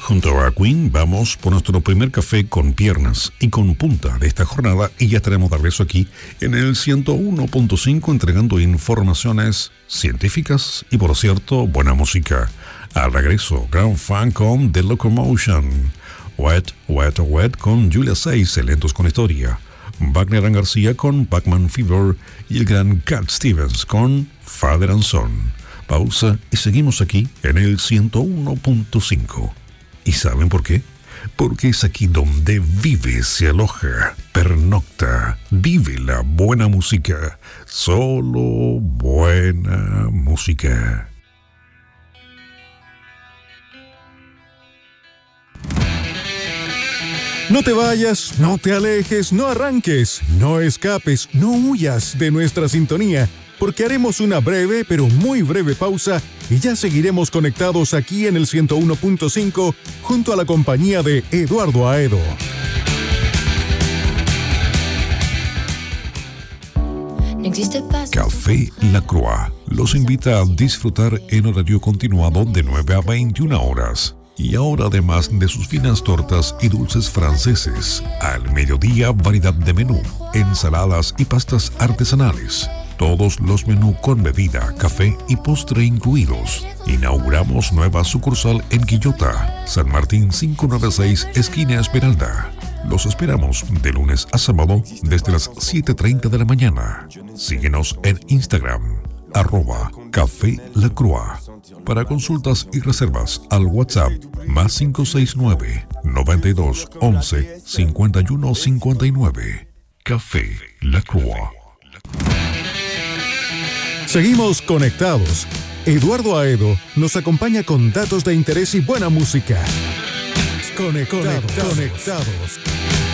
Junto a Queen vamos por nuestro primer café con piernas y con punta de esta jornada y ya estaremos de regreso aquí en el 101.5 entregando informaciones científicas y por cierto buena música. Al regreso, Grand Funk con The Locomotion, Wet, Wet, Wet con Julia Seis, Lentos con Historia, Wagner and García con Pac-Man Fever y el gran Cat Stevens con Father and Son. Pausa y seguimos aquí en el 101.5. ¿Y saben por qué? Porque es aquí donde vive, se aloja, pernocta, vive la buena música. Solo buena música. No te vayas, no te alejes, no arranques, no escapes, no huyas de nuestra sintonía, porque haremos una breve, pero muy breve pausa y ya seguiremos conectados aquí en el 101.5 junto a la compañía de Eduardo Aedo. Café La Croix los invita a disfrutar en horario continuado de 9 a 21 horas. Y ahora, además de sus finas tortas y dulces franceses, al mediodía variedad de menú, ensaladas y pastas artesanales. Todos los menús con bebida, café y postre incluidos. Inauguramos nueva sucursal en Quillota, San Martín 596, esquina Esmeralda. Los esperamos de lunes a sábado desde las 7:30 de la mañana. Síguenos en Instagram, @Café La Croix. Para consultas y reservas al WhatsApp más 569 92 11 51 59. Café La Croix. Seguimos conectados. Eduardo Aedo nos acompaña con datos de interés y buena música. Conectados.